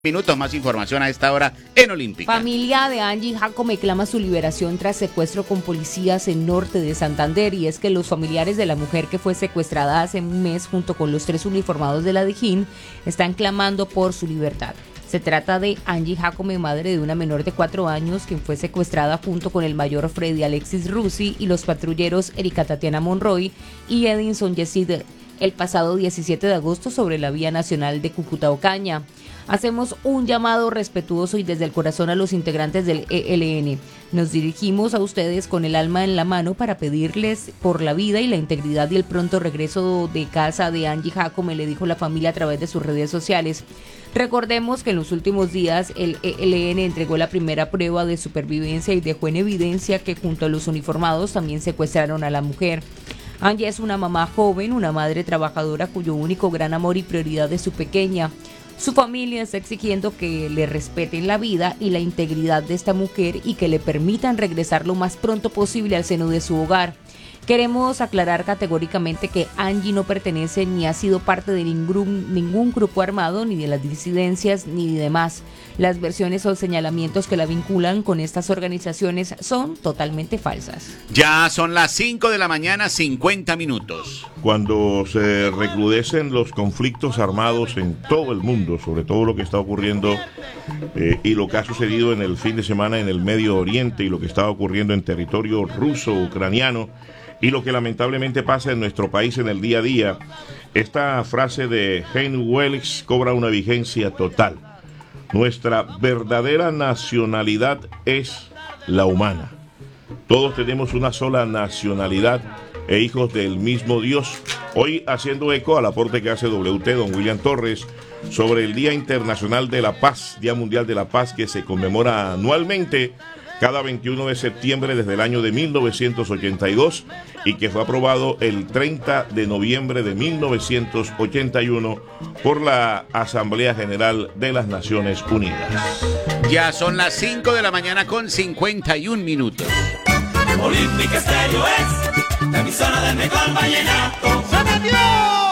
Minutos, más información a esta hora en Olímpica. Familia de Angie Jacome clama su liberación tras secuestro con policías en norte de Santander, y es que los familiares de la mujer que fue secuestrada hace un mes junto con los 3 uniformados de la Dijín están clamando por su libertad. Se trata de Angie Jacome, madre de una menor de 4 años, quien fue secuestrada junto con el mayor Freddy Alexis Rusi y los patrulleros Erika Tatiana Monroy y Edinson Yesid el pasado 17 de agosto sobre la vía nacional de Cúcuta-Ocaña. Hacemos un llamado respetuoso y desde el corazón a los integrantes del ELN. Nos dirigimos a ustedes con el alma en la mano para pedirles por la vida y la integridad y el pronto regreso de casa de Angie Jacome, le dijo la familia a través de sus redes sociales. Recordemos que en los últimos días el ELN entregó la primera prueba de supervivencia y dejó en evidencia que junto a los uniformados también secuestraron a la mujer. Angie es una mamá joven, una madre trabajadora cuyo único gran amor y prioridad es su pequeña. Su familia está exigiendo que le respeten la vida y la integridad de esta mujer y que le permitan regresar lo más pronto posible al seno de su hogar. Queremos aclarar categóricamente que Angie no pertenece ni ha sido parte de ningún grupo armado, ni de las disidencias, ni demás. Las versiones o señalamientos que la vinculan con estas organizaciones son totalmente falsas. Ya son las 5 de la mañana, 50 minutos. Cuando se recrudecen los conflictos armados en todo el mundo, sobre todo lo que está ocurriendo y lo que ha sucedido en el fin de semana en el Medio Oriente y lo que está ocurriendo en territorio ruso-ucraniano, y lo que lamentablemente pasa en nuestro país en el día a día, esta frase de Heinz Welles cobra una vigencia total. Nuestra verdadera nacionalidad es la humana. Todos tenemos una sola nacionalidad e hijos del mismo Dios. Hoy haciendo eco al aporte que hace WT, don William Torres, sobre el Día Internacional de la Paz, Día Mundial de la Paz, que se conmemora anualmente cada 21 de septiembre desde el año de 1982 y que fue aprobado el 30 de noviembre de 1981 por la Asamblea General de las Naciones Unidas. Ya son las 5 de la mañana con 51 minutos. Olímpica Estéreo es la emisora del mejor vallenato. ¡Se metió!